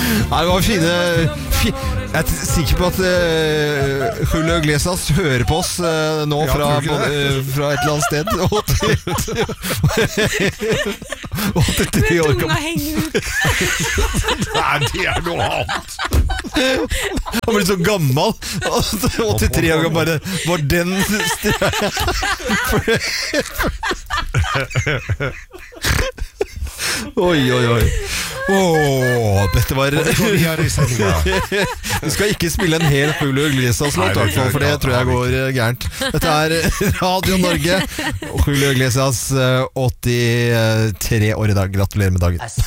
Nei, det var fine Jeg er sikker på at Julio Iglesias hører på oss nå fra et eller annet sted 83 år Tunga henger ut. Nei, det noe annet. Han blir så gammel 83 år gammel. Bare var den Oi dette var Du skal ikke spille en hel Julio Iglesias-låt, for det tror jeg går gærent. Dette er Radio Norge. Julio Iglesias 83 år i dag. Gratulerer med dagen.